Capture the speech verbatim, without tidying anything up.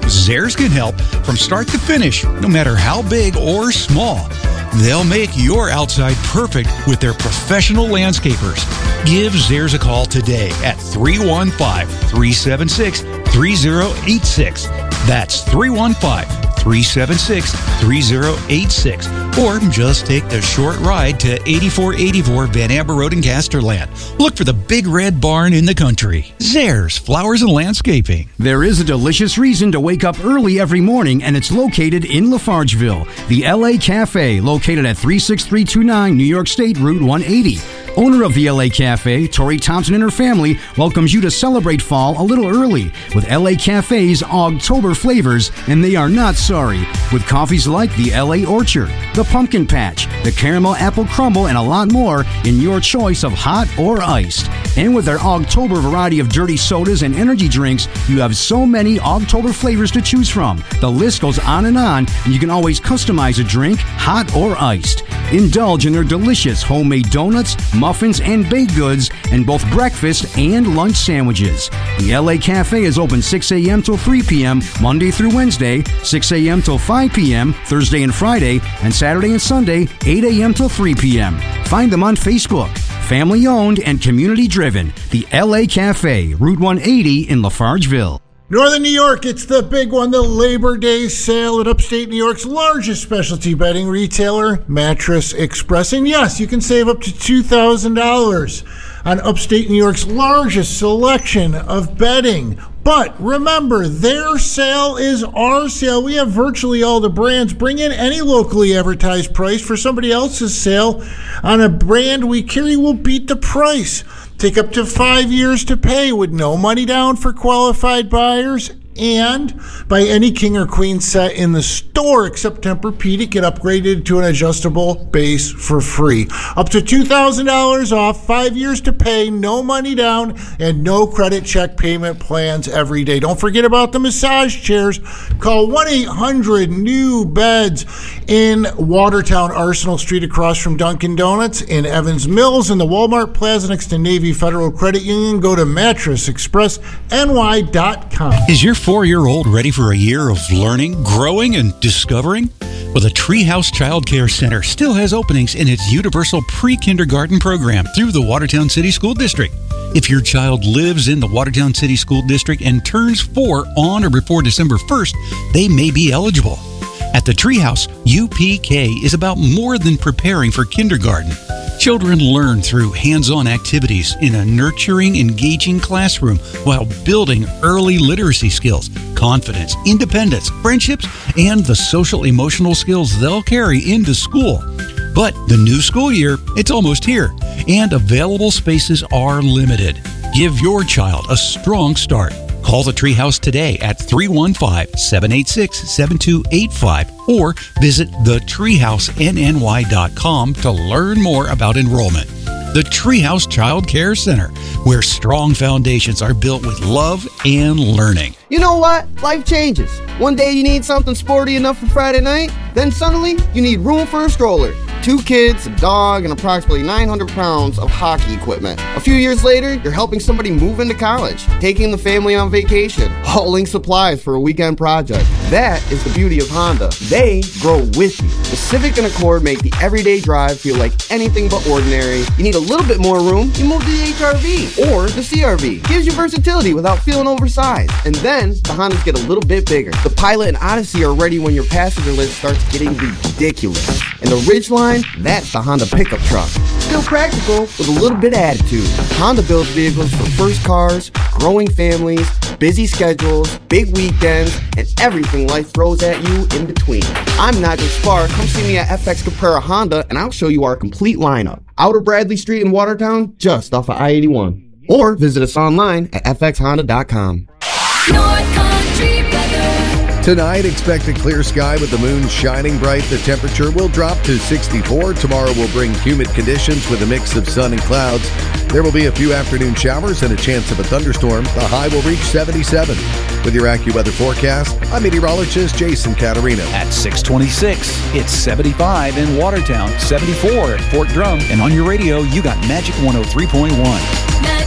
Zehrs can help from start to finish, no matter how big or small. They'll make your outside perfect with their professional landscapers. Give Zehrs a call today at three one five, three seven six, three zero eight six. That's three one five, three seven six, three zero eight six. Or just take the short ride to eighty-four eighty-four Van Amber Road in Casterland. Look for the big red barn in the country. Zehrs Flowers and Landscaping. There is a delicious reason to wake up early every morning, and it's located in Lafargeville. The L A Cafe, located at three six three two nine New York State Route one eighty. Owner of the L A Cafe, Tori Thompson and her family, welcomes you to celebrate fall a little early with L A Cafe's Ogtober flavors, and they are not sorry. With coffees like the L A Orchard, the Pumpkin Patch, the Caramel Apple Crumble, and a lot more in your choice of hot or iced. And with their Ogtober variety of dirty sodas and energy drinks, you have so many Ogtober flavors to choose from. The list goes on and on, and you can always customize a drink, hot or iced. Indulge in their delicious homemade donuts, muffins, and baked goods, and both breakfast and lunch sandwiches. The L A Cafe is open six a.m. till three p.m. Monday through Wednesday, six a.m. till five p.m. Thursday and Friday, and Saturday and Sunday, eight a.m. till three p.m. Find them on Facebook. Family owned and community driven. The L A Cafe, Route one eighty in Lafargeville. Northern New York, it's the big one, the Labor Day sale at upstate New York's largest specialty bedding retailer, Mattress Express. And yes, you can save up to two thousand dollars on upstate New York's largest selection of bedding. But remember, their sale is our sale. We have virtually all the brands. Bring in any locally advertised price for somebody else's sale on a brand we carry will beat the price. Take up to five years to pay with no money down for qualified buyers. And buy any king or queen set in the store except Tempur-Pedic, get upgraded to an adjustable base for free. Up to two thousand dollars off, five years to pay, no money down, and no credit check payment plans every day. Don't forget about the massage chairs. Call one eight hundred new beds in Watertown, Arsenal Street across from Dunkin' Donuts, in Evans Mills, in the Walmart Plaza next to Navy Federal Credit Union. Go to mattress express n y dot com. Is your four-year-old ready for a year of learning, growing, and discovering? Well, the Treehouse Child Care Center still has openings in its universal pre-kindergarten program through the Watertown City School District. If your child lives in the Watertown City School District and turns four on or before December first, they may be eligible. At the Treehouse, U P K is about more than preparing for kindergarten. Children learn through hands-on activities in a nurturing, engaging classroom while building early literacy skills, confidence, independence, friendships, and the social-emotional skills they'll carry into school. But the new school year, it's almost here, and available spaces are limited. Give your child a strong start. Call the Treehouse today at three one five, seven eight six, seven two eight five or visit the treehouse n n y dot com to learn more about enrollment. The Treehouse Child Care Center, where strong foundations are built with love and learning. You know what? Life changes. One day you need something sporty enough for Friday night, then suddenly you need room for a stroller. Two kids, a dog, and approximately nine hundred pounds of hockey equipment. A few years later, you're helping somebody move into college, taking the family on vacation, hauling supplies for a weekend project. That is the beauty of Honda. They grow with you. The Civic and Accord make the everyday drive feel like anything but ordinary. You need a little bit more room, you move to the H R V or the C R V. Gives you versatility without feeling oversized. And then the Hondas get a little bit bigger. The Pilot and Odyssey are ready when your passenger list starts getting ridiculous. And the Ridgeline, that's the Honda pickup truck. Still practical with a little bit of attitude. Honda builds vehicles for first cars, growing families, busy schedules, big weekends, and everything life throws at you in between. I'm Nigel Spar. Come see me at F X Caprera Honda, and I'll show you our complete lineup. Outer Bradley Street in Watertown, just off of I eighty-one. Or visit us online at f x honda dot com. North Country weather. Tonight, expect a clear sky with the moon shining bright. The temperature will drop to sixty-four. Tomorrow will bring humid conditions with a mix of sun and clouds. There will be a few afternoon showers and a chance of a thunderstorm. The high will reach seventy-seven. With your AccuWeather forecast, I'm meteorologist Jason Caterino. At six twenty-six, it's seventy-five in Watertown, seventy-four at Fort Drum, and on your radio, you got Magic one oh three point one.